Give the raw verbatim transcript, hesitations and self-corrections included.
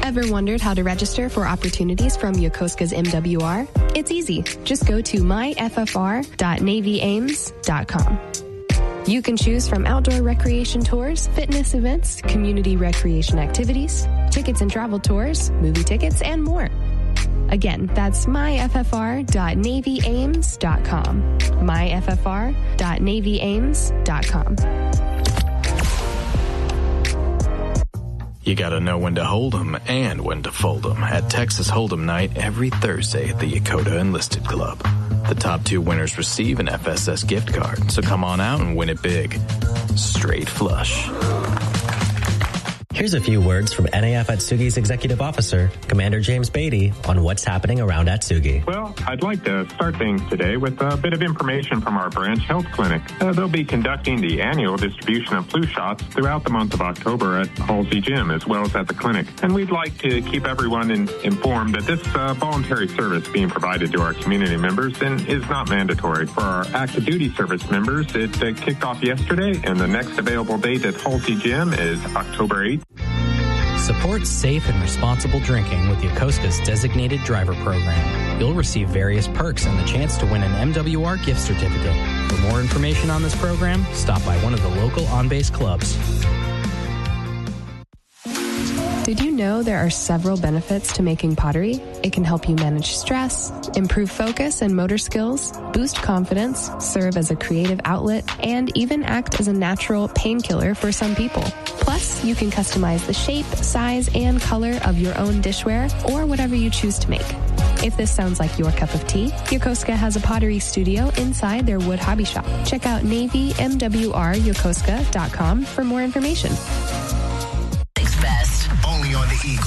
Ever wondered how to register for opportunities from Yokosuka's M W R? It's easy. Just go to my f f r dot navy ames dot com. You can choose from outdoor recreation tours, fitness events, community recreation activities, tickets and travel tours, movie tickets, and more. Again, that's my f f r dot navy ames dot com. my f f r dot navy ames dot com. You gotta know when to hold 'em and when to fold 'em at Texas Hold'em Night every Thursday at the Yokota Enlisted Club. The top two winners receive an F S S gift card, so come on out and win it big. Straight flush. Here's a few words from N A F Atsugi's Executive Officer, Commander James Beatty, on what's happening around Atsugi. Well, I'd like to start things today with a bit of information from our branch health clinic. Uh, they'll be conducting the annual distribution of flu shots throughout the month of October at Halsey Gym as well as at the clinic. And we'd like to keep everyone in, informed that this uh, voluntary service being provided to our community members and is not mandatory. For our active duty service members, it uh, kicked off yesterday, and the next available date at Halsey Gym is October eighth. Support safe and responsible drinking with Yokosuka's designated driver program. You'll receive various perks and the chance to win an M W R gift certificate. For more information on this program, stop by one of the local on-base clubs. Did you know there are several benefits to making pottery? It can help you manage stress, improve focus and motor skills, boost confidence, serve as a creative outlet, and even act as a natural painkiller for some people. Plus, you can customize the shape, size, and color of your own dishware or whatever you choose to make. If this sounds like your cup of tea, Yokosuka has a pottery studio inside their wood hobby shop. Check out navy m w r yokosuka dot com for more information. Best. Only on the Eagle.